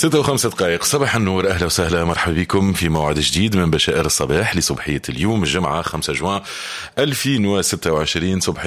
6:05. صباح النور، أهلا وسهلا، مرحبا بكم في موعد جديد من بشائر الصباح لصبحية اليوم الجمعة 5 جوان 2026. صبحية